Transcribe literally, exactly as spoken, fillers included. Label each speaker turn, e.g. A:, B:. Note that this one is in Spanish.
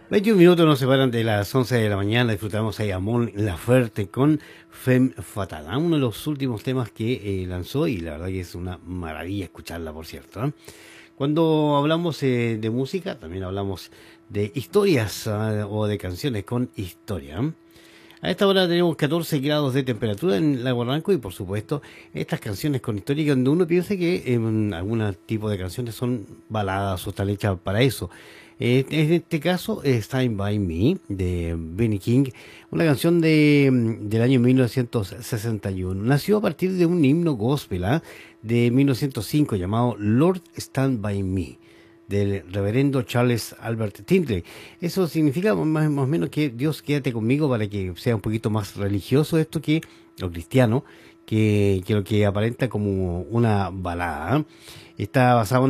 A: veintiún minutos nos separan de las once de la mañana. Disfrutamos ahí a Mon Laferte con Femme Fatale, uno de los últimos temas que eh, lanzó, y la verdad que es una maravilla escucharla, por cierto, ¿eh? Cuando hablamos eh, de música, también hablamos de historias ah, o de canciones con historia, ¿eh? A esta hora tenemos catorce grados de temperatura en Lago Ranco, y por supuesto estas canciones con historia, donde uno piensa que eh, algún tipo de canciones son baladas o están hechas para eso. Eh, en este caso, eh, Stand By Me de Benny King, una canción de, mm, del año mil novecientos sesenta y uno. Nació a partir de un himno gospel, ¿ah? De mil novecientos cinco llamado Lord Stand By Me, del reverendo Charles Albert Tindley. Eso significa más, más o menos que Dios, quédate conmigo, para que sea un poquito más religioso esto que lo cristiano, que, que lo que aparenta como una balada, ¿eh? Está basado en